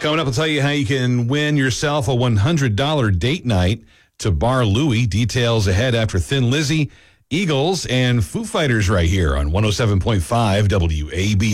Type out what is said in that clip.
Coming up, I'll tell you how you can win yourself a $100 date night to Bar Louie. Details ahead after Thin Lizzy, Eagles, and Foo Fighters right here on 107.5 WABC.